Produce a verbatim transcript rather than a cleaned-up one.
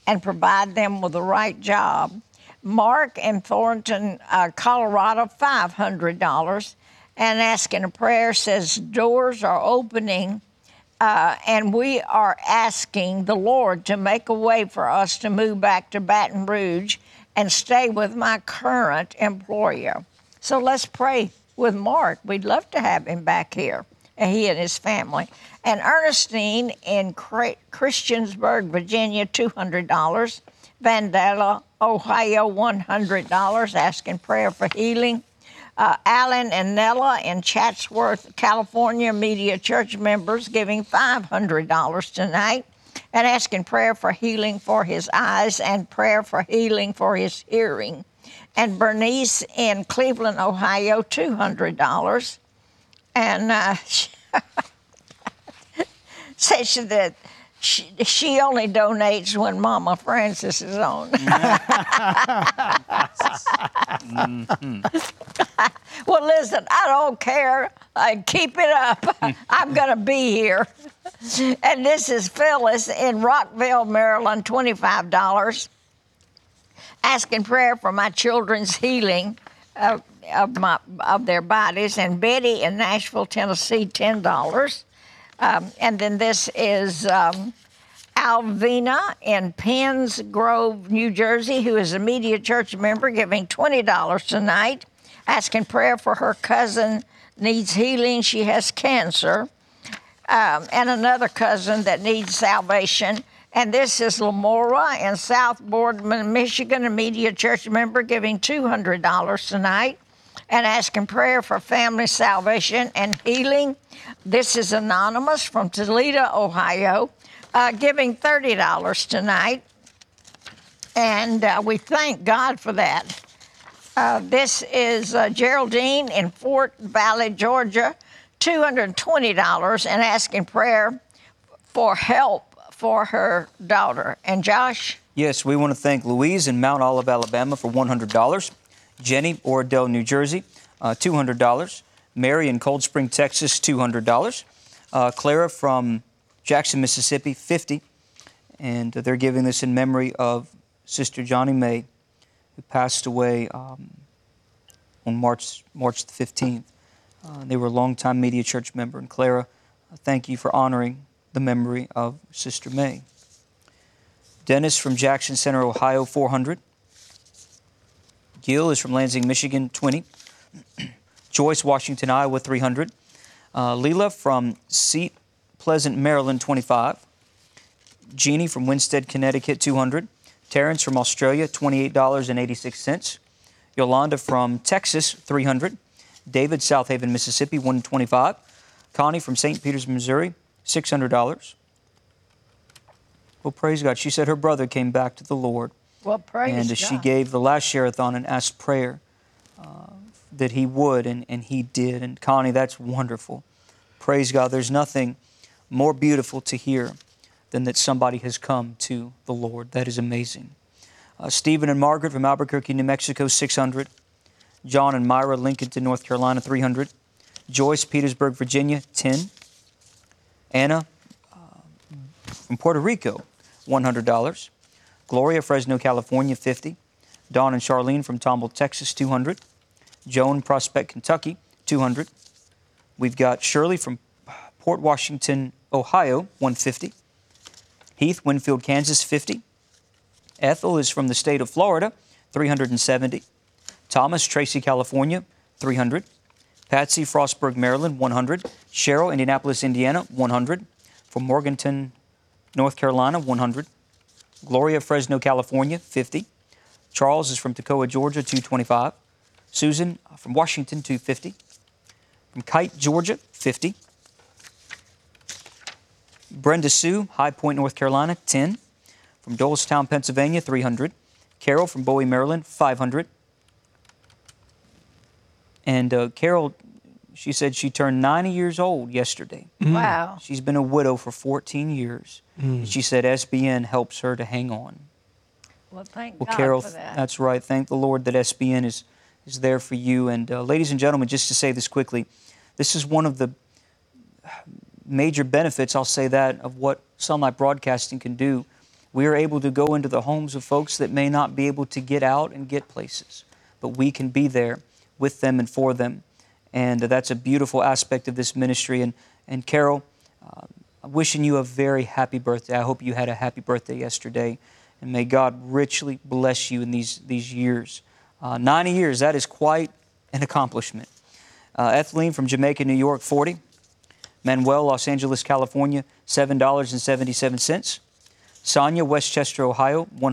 and provide them with the right job. Mark in Thornton, uh, Colorado, five hundred dollars. And asking a prayer says, doors are opening, uh, and we are asking the Lord to make a way for us to move back to Baton Rouge and stay with my current employer. So let's pray with Mark. We'd love to have him back here, and he and his family. And Ernestine in Christiansburg, Virginia, two hundred dollars. Vandalia, Ohio, one hundred dollars, asking prayer for healing. Uh, Alan and Nella in Chatsworth, California, Media Church members giving five hundred dollars tonight and asking prayer for healing for his eyes and prayer for healing for his hearing. And Bernice in Cleveland, Ohio, two hundred dollars. And uh, says that she, she only donates when Mama Francis is on. mm-hmm. Well, listen, I don't care. I keep it up. I'm going to be here. And this is Phyllis in Rockville, Maryland, twenty-five dollars. Asking prayer for my children's healing of, of, my, of their bodies. And Betty in Nashville, Tennessee, ten dollars. Um, and then this is um, Alvina in Penns Grove, New Jersey, who is a Media Church member, giving twenty dollars tonight, asking prayer for her cousin needs healing. She has cancer. Um, and another cousin that needs salvation. And this is Lamora in South Boardman, Michigan, a Media Church member, giving two hundred dollars tonight and asking prayer for family salvation and healing. This is Anonymous from Toledo, Ohio, uh, giving thirty dollars tonight. And uh, we thank God for that. Uh, this is uh, Geraldine in Fort Valley, Georgia, two hundred twenty dollars and asking prayer for help for her daughter. And Josh? Yes, we want to thank Louise in Mount Olive, Alabama for one hundred dollars. Jenny, Oradell, New Jersey, uh, two hundred dollars. Mary in Cold Spring, Texas, two hundred dollars. Uh, Clara from Jackson, Mississippi, fifty dollars. And they're giving this in memory of Sister Johnny May, who passed away um, on March March the fifteenth. Uh, they were a longtime Media Church member. And Clara, uh, thank you for honoring the memory of Sister May. Dennis from Jackson Center, Ohio, four hundred dollars. Gil is from Lansing, Michigan, twenty dollars. Joyce, Washington, Iowa, three hundred dollars. Uh, Leela from Seat Pleasant, Maryland, twenty-five dollars. Jeannie from Winstead, Connecticut, two hundred dollars. Terrence from Australia, twenty-eight dollars and eighty-six cents. Yolanda from Texas, three hundred dollars. David, South Haven, Mississippi, one hundred twenty-five dollars. Connie from Saint Peters, Missouri, six hundred dollars. Well, praise God. She said her brother came back to the Lord. Well, praise and God. she gave the last share-a-thon and asked prayer uh, that he would, and, and he did. And Connie, that's wonderful. Praise God. There's nothing more beautiful to hear than that somebody has come to the Lord. That is amazing. Uh, Stephen and Margaret from Albuquerque, New Mexico, six hundred dollars. John and Myra, Lincolnton, North Carolina, three hundred dollars. Joyce, Petersburg, Virginia, ten dollars. Anna uh, from Puerto Rico, one hundred dollars. Gloria, Fresno, California, fifty dollars. Dawn and Charlene from Tomball, Texas, two hundred dollars. Joan, Prospect, Kentucky, two hundred dollars. We've got Shirley from Port Washington, Ohio, one hundred fifty dollars. Heath, Winfield, Kansas, fifty dollars. Ethel is from the state of Florida, three hundred seventy dollars. Thomas, Tracy, California, three hundred dollars. Patsy, Frostburg, Maryland, one hundred dollars. Cheryl, Indianapolis, Indiana, one hundred dollars. From Morganton, North Carolina, one hundred dollars. Gloria, Fresno, California, fifty dollars. Charles is from Toccoa, Georgia, two hundred twenty-five dollars. Susan from Washington, two hundred fifty dollars. From Kite, Georgia, fifty dollars. Brenda Sue, High Point, North Carolina, ten dollars. From Doylestown, Pennsylvania, three hundred dollars. Carol from Bowie, Maryland, five hundred dollars. And uh, Carol, she said she turned ninety years old yesterday. Wow. She's been a widow for fourteen years. Mm. And she said S B N helps her to hang on. Well, thank well, God Carol, for that. That's right. Thank the Lord that S B N is, is there for you. And uh, ladies and gentlemen, just to say this quickly, this is one of the major benefits, I'll say that, of what Sunlight Broadcasting can do We are able to go into the homes of folks that may not be able to get out and get places, but we can be there with them and for them. And that's a beautiful aspect of this ministry. And, and Carol, uh, I'm wishing you a very happy birthday. I hope you had a happy birthday yesterday. And may God richly bless you in these, these years. Uh, ninety years, that is quite an accomplishment. Uh, Ethelene from Jamaica, New York, forty. Manuel, Los Angeles, California, seven dollars and seventy-seven cents. Sonia, Westchester, Ohio, one